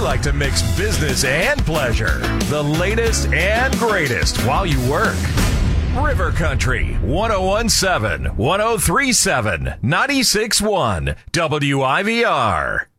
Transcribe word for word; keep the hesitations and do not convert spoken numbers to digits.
like to mix business and pleasure. The latest and greatest while you work. River Country, one oh one point seven, one oh three point seven, ninety-six point one, W I V R.